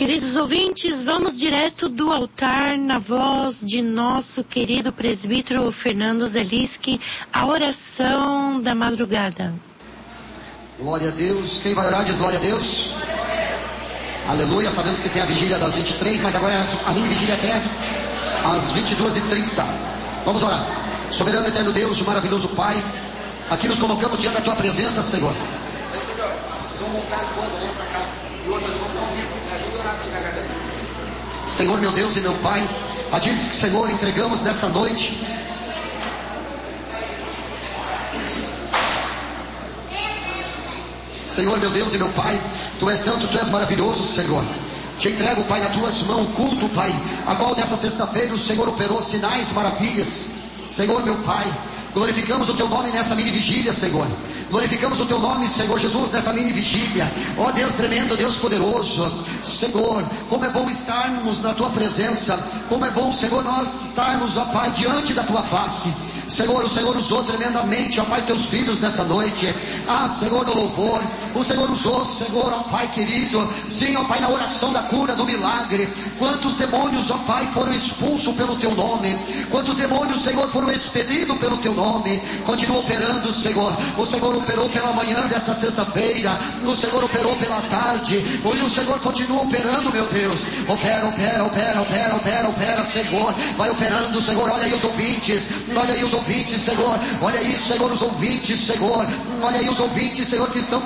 Queridos ouvintes, vamos direto do altar na voz de nosso querido presbítero Fernando Zeliski, a oração da madrugada. Glória a Deus. Quem vai orar diz glória a Deus. Aleluia. Sabemos que tem a vigília das 23, mas agora é a mini vigília até às 22h30. Vamos orar. Soberano eterno Deus, maravilhoso Pai, aqui nos colocamos diante da tua presença, Senhor. Vamos montar as coisas, vem para cá. E outras vão dar um livro. Me ajuda a orar para a garganta. Senhor, meu Deus e meu Pai, a ti, Senhor, entregamos nessa noite Senhor, meu Deus e meu Pai, Tu és santo, Tu és maravilhoso, Senhor. Te entrego, Pai, nas Tuas mãos, culto, Pai, a qual nessa sexta-feira o Senhor operou sinais, maravilhas. Senhor, meu Pai, glorificamos o Teu nome nessa mini vigília, Senhor. Glorificamos o Teu nome, Senhor Jesus, nessa mini vigília. Ó Deus tremendo, Deus poderoso, Senhor, como é bom estarmos na Tua presença. Como é bom, Senhor, nós estarmos, ó Pai, diante da Tua face. Senhor, o Senhor usou tremendamente, ó Pai, Teus filhos nessa noite. Ah, Senhor, no louvor. O Senhor usou, Senhor, ó Pai querido. Sim, ó Pai, na oração da cura, do milagre. Quantos demônios, ó Pai, foram expulsos pelo Teu nome. Quantos demônios, Senhor, foram expelidos pelo Teu nome. Continua operando, Senhor. O Senhor operou pela manhã dessa sexta-feira. O Senhor operou pela tarde. Hoje o Senhor continua operando, meu Deus. Opera, opera, opera, opera, opera, opera, Senhor. Vai operando, Senhor. Olha aí os ouvintes. Olha aí os ouvintes, Senhor. Olha aí, Senhor, os ouvintes, Senhor. Olha aí os ouvintes, Senhor, que estão